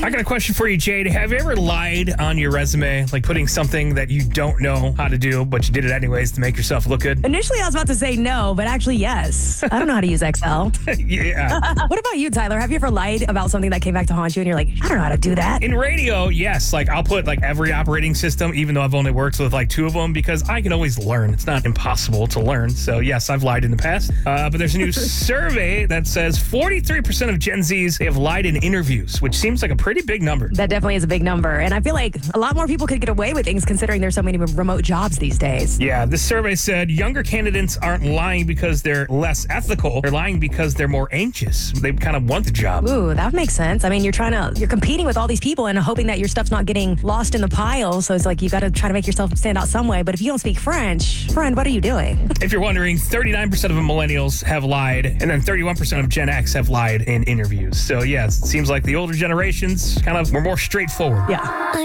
I got a question for you, Jade. Have you ever lied on your resume, like putting something that you don't know how to do, but you did it anyways to make yourself look good? Initially, I was about to say no, but actually, yes. I don't know how to use Excel. Yeah. What about you, Tyler? Have you ever lied about something that came back to haunt you and you're like, I don't know how to do that? In radio, yes. Like I'll put like every operating system, even though I've only worked with like 2 of them, because I can always learn. It's not impossible to learn. So yes, I've lied in the past. But there's a new survey that says 43% of Gen Zs have lied in interviews, which seems like a pretty big number. That definitely is a big number. And I feel like a lot more people could get away with things considering there's so many remote jobs these days. Yeah, this survey said younger candidates aren't lying because they're less ethical. They're lying because they're more anxious. They kind of want the job. Ooh, that makes sense. I mean, you're competing with all these people and hoping that your stuff's not getting lost in the pile. So it's like you got to try to make yourself stand out some way. But if you don't speak French, friend, what are you doing? If you're wondering, 39% of millennials have lied, and then 31% of Gen X have lied in interviews. So, yeah, it seems like the older generations kind of were more straightforward. Yeah.